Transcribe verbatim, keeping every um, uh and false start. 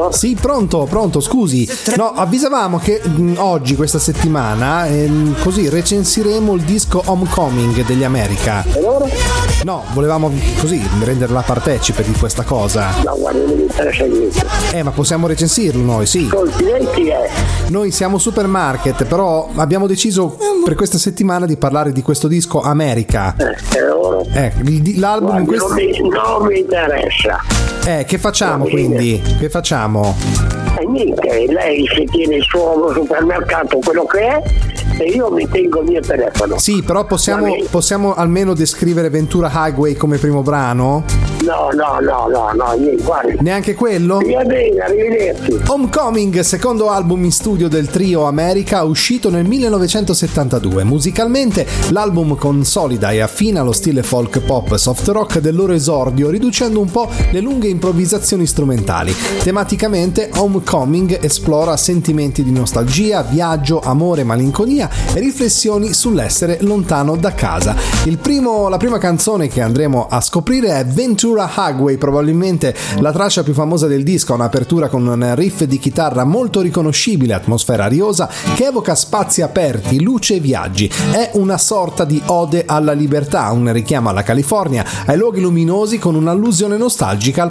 pronto? Sì, pronto, pronto, scusi. No, avvisavamo che mh, oggi, questa settimana, ehm, così recensiremo il disco Homecoming degli America. E allora? No, volevamo così renderla partecipe di questa cosa. No, guarda, non mi interessa niente. Eh, ma possiamo recensirlo noi, sì. Ascolti, lei chi è? Noi siamo Supermarket, però abbiamo deciso per questa settimana di parlare di questo disco America. Eh, e allora? Eh, il- l'album in Guarda, questo... non, mi, non mi interessa. Eh, che facciamo Va bene. quindi? Che facciamo? E niente, lei si tiene il suo supermercato, quello che è, e io mi tengo il mio telefono. Sì, però possiamo, Va bene. possiamo almeno descrivere Ventura Highway come primo brano? No, no, no, no, no, niente, guardi. Neanche quello? Via bene, arrivederci. Homecoming, secondo album in studio del trio America, uscito nel millenovecentosettantadue. Musicalmente l'album consolida e affina lo stile folk pop soft rock del loro esordio, riducendo un po' le lunghe improvvisazioni strumentali. Tematicamente Homecoming esplora sentimenti di nostalgia, viaggio, amore, malinconia e riflessioni sull'essere lontano da casa. Il primo, la prima canzone che andremo a scoprire è Ventura Highway, probabilmente la traccia più famosa del disco, un'apertura con un riff di chitarra molto riconoscibile, atmosfera ariosa che evoca spazi aperti, luce e viaggi. È una sorta di ode alla libertà, un richiamo alla California, ai luoghi luminosi con un'allusione nostalgica al